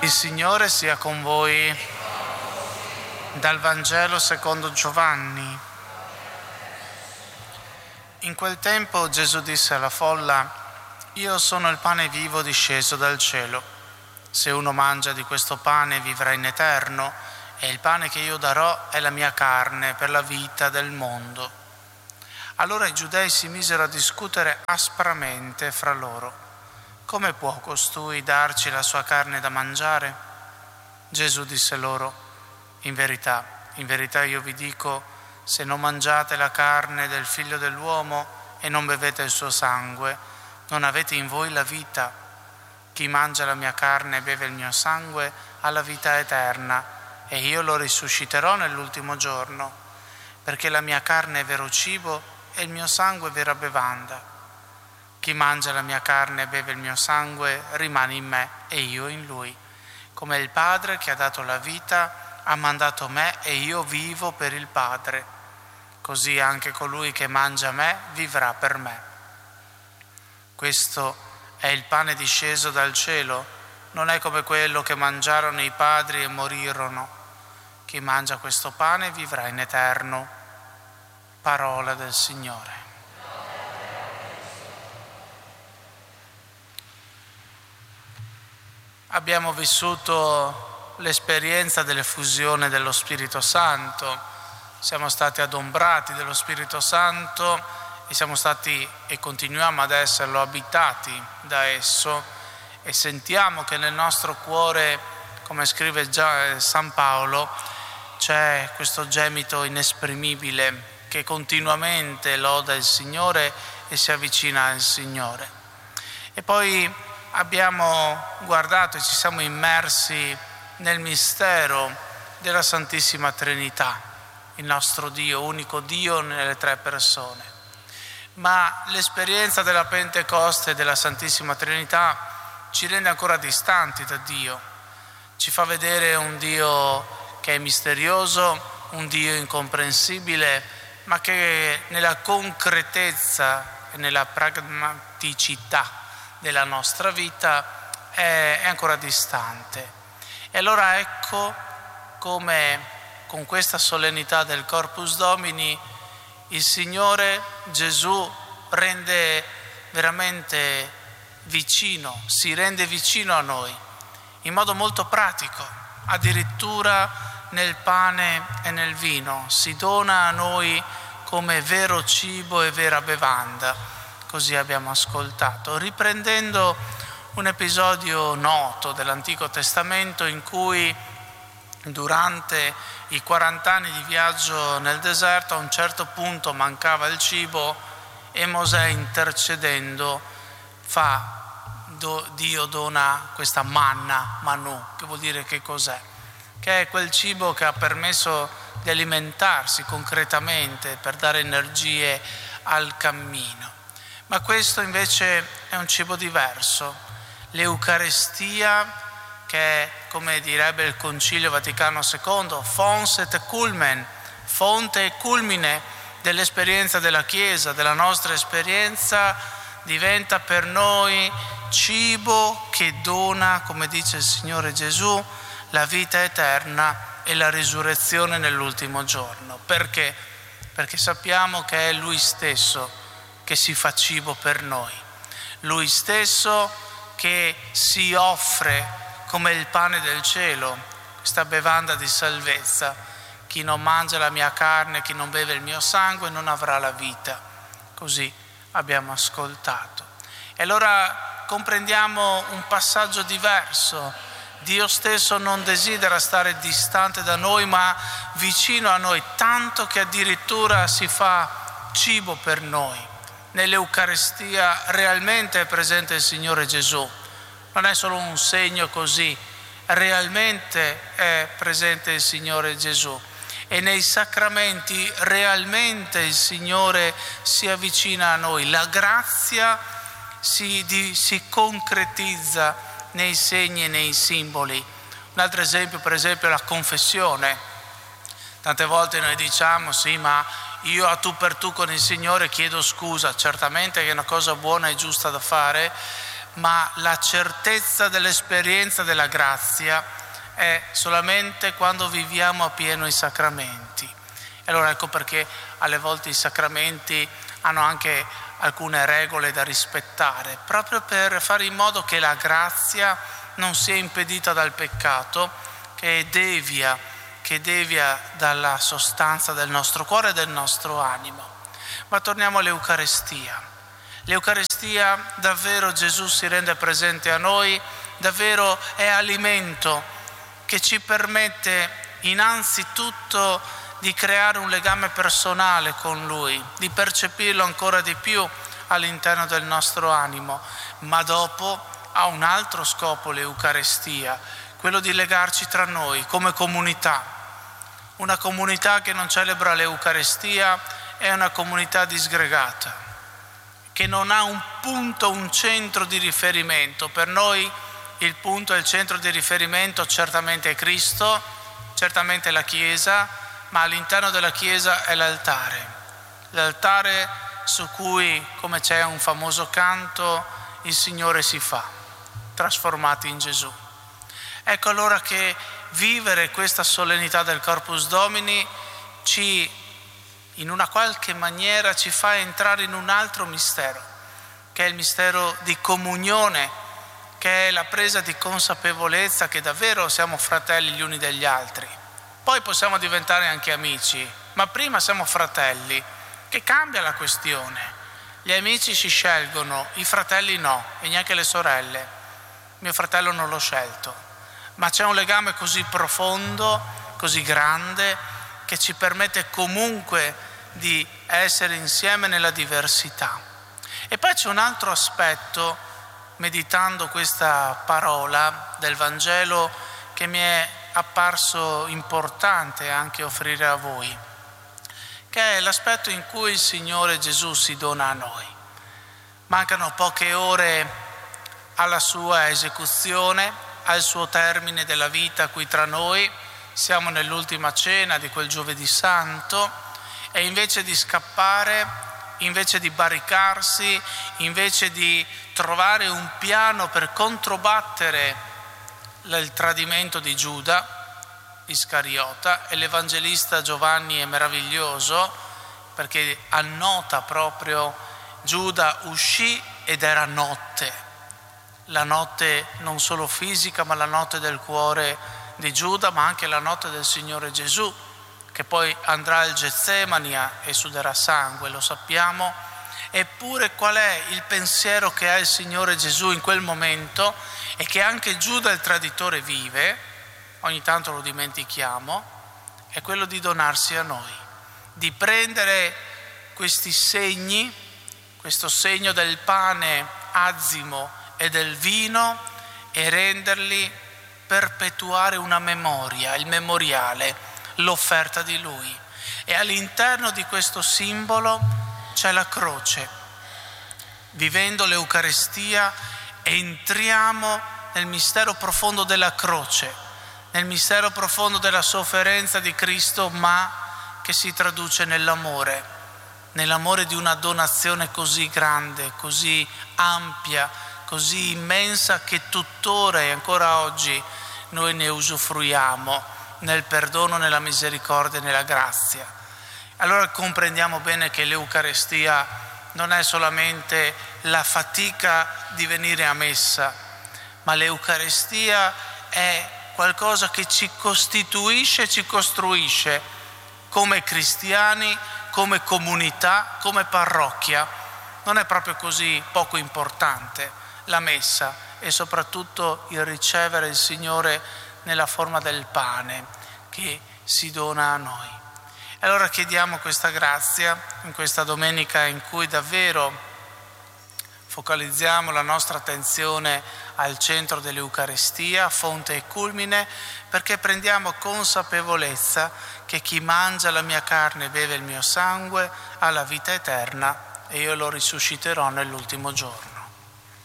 Il Signore sia con voi. Dal Vangelo secondo Giovanni. In quel tempo Gesù disse alla folla: «Io sono il pane vivo disceso dal cielo. Se uno mangia di questo pane vivrà in eterno, e il pane che io darò è la mia carne per la vita del mondo». Allora i giudei si misero a discutere aspramente fra loro: «Come può costui darci la sua carne da mangiare?» Gesù disse loro: in verità io vi dico, se non mangiate la carne del Figlio dell'uomo e non bevete il suo sangue, non avete in voi la vita. Chi mangia la mia carne e beve il mio sangue ha la vita eterna, e io lo risusciterò nell'ultimo giorno, perché la mia carne è vero cibo e il mio sangue è vera bevanda. Chi mangia la mia carne e beve il mio sangue rimane in me e io in lui. Come il Padre che ha dato la vita ha mandato me e io vivo per il Padre. Così anche colui che mangia me vivrà per me. Questo è il pane disceso dal cielo, non è come quello che mangiarono i padri e morirono. Chi mangia questo pane vivrà in eterno. Parola del Signore. Abbiamo vissuto l'esperienza dell'effusione dello Spirito Santo, siamo stati adombrati dello Spirito Santo e siamo stati e continuiamo ad esserlo abitati da esso, e sentiamo che nel nostro cuore, come scrive già San Paolo, c'è questo gemito inesprimibile che continuamente loda il Signore e si avvicina al Signore. E poi abbiamo guardato e ci siamo immersi nel mistero della Santissima Trinità, il nostro Dio, unico Dio nelle tre persone. Ma l'esperienza della Pentecoste e della Santissima Trinità ci rende ancora distanti da Dio, ci fa vedere un Dio che è misterioso, un Dio incomprensibile, ma che nella concretezza e nella pragmaticità della nostra vita è ancora distante. E allora ecco come con questa solennità del Corpus Domini il Signore Gesù rende veramente vicino, si rende vicino a noi in modo molto pratico, addirittura nel pane e nel vino, si dona a noi come vero cibo e vera bevanda. Così abbiamo ascoltato, riprendendo un episodio noto dell'Antico Testamento in cui durante i 40 anni di viaggio nel deserto a un certo punto mancava il cibo e Mosè, intercedendo, Dio dona questa manna, manù, che vuol dire che cos'è? Che è quel cibo che ha permesso di alimentarsi concretamente per dare energie al cammino. Ma questo invece è un cibo diverso. L'Eucaristia, che è, come direbbe il Concilio Vaticano II, fons et culmen, fonte e culmine dell'esperienza della Chiesa, della nostra esperienza, diventa per noi cibo che dona, come dice il Signore Gesù, la vita eterna e la risurrezione nell'ultimo giorno. Perché? Perché sappiamo che è Lui stesso che si fa cibo per noi, Lui stesso che si offre come il pane del cielo, questa bevanda di salvezza. Chi non mangia la mia carne, chi non beve il mio sangue non avrà la vita. Così abbiamo ascoltato. E allora comprendiamo un passaggio diverso. Dio stesso non desidera stare distante da noi, ma vicino a noi, tanto che addirittura si fa cibo per noi. Nell'Eucaristia realmente è presente il Signore Gesù, non è solo un segno così, realmente è presente il Signore Gesù, e nei sacramenti realmente il Signore si avvicina a noi, la grazia si concretizza nei segni e nei simboli. Un altro esempio, per esempio, è la confessione. Tante volte noi diciamo: sì, ma io a tu per tu con il Signore chiedo scusa. Certamente che è una cosa buona e giusta da fare, ma la certezza dell'esperienza della grazia è solamente quando viviamo appieno i sacramenti. E allora ecco perché alle volte i sacramenti hanno anche alcune regole da rispettare, proprio per fare in modo che la grazia non sia impedita dal peccato, che devia dalla sostanza del nostro cuore e del nostro animo. Ma torniamo all'Eucarestia. L'Eucaristia davvero Gesù si rende presente a noi, davvero è alimento che ci permette innanzitutto di creare un legame personale con Lui, di percepirlo ancora di più all'interno del nostro animo, ma dopo ha un altro scopo l'Eucaristia, quello di legarci tra noi come comunità. Una comunità che non celebra l'Eucaristia è una comunità disgregata, che non ha un punto, un centro di riferimento. Per noi il punto e il centro di riferimento certamente è Cristo, certamente è la Chiesa, ma all'interno della Chiesa è l'altare su cui, come c'è un famoso canto, il Signore si fa, trasformati in Gesù. Ecco allora che vivere questa solennità del Corpus Domini in una qualche maniera ci fa entrare in un altro mistero, che è il mistero di comunione, che è la presa di consapevolezza che davvero siamo fratelli gli uni degli altri. Poi possiamo diventare anche amici, ma prima siamo fratelli, che cambia la questione. Gli amici si scelgono, i fratelli no, e neanche le sorelle. Mio fratello non l'ho scelto, ma c'è un legame così profondo, così grande, che ci permette comunque di essere insieme nella diversità. E poi c'è un altro aspetto, meditando questa parola del Vangelo, che mi è apparso importante anche offrire a voi, che è l'aspetto in cui il Signore Gesù si dona a noi. Mancano poche ore alla sua esecuzione, al suo termine della vita qui tra noi. Siamo nell'ultima cena di quel Giovedì Santo e invece di scappare, invece di barricarsi, invece di trovare un piano per controbattere il tradimento di Giuda Iscariota, e l'Evangelista Giovanni è meraviglioso perché annota proprio Giuda uscì ed era notte, la notte non solo fisica ma la notte del cuore di Giuda, ma anche la notte del Signore Gesù, che poi andrà al Getsemani e suderà sangue, lo sappiamo. Eppure qual è il pensiero che ha il Signore Gesù in quel momento e che anche Giuda il traditore vive, ogni tanto lo dimentichiamo, è quello di donarsi a noi, di prendere questi segni, questo segno del pane azimo e del vino, e renderli perpetuare una memoria, il memoriale, l'offerta di Lui. E all'interno di questo simbolo c'è la croce. Vivendo l'Eucaristia entriamo nel mistero profondo della croce, nel mistero profondo della sofferenza di Cristo, ma che si traduce nell'amore di una donazione così grande, così ampia, così immensa, che tuttora e ancora oggi noi ne usufruiamo nel perdono, nella misericordia e nella grazia. Allora comprendiamo bene che l'Eucaristia non è solamente la fatica di venire a messa, ma l'Eucaristia è qualcosa che ci costituisce e ci costruisce come cristiani, come comunità, come parrocchia. Non è proprio così poco importante la messa e soprattutto il ricevere il Signore nella forma del pane che si dona a noi. E allora chiediamo questa grazia in questa domenica in cui davvero focalizziamo la nostra attenzione al centro dell'Eucaristia, fonte e culmine, perché prendiamo consapevolezza che chi mangia la mia carne e beve il mio sangue ha la vita eterna e io lo risusciterò nell'ultimo giorno.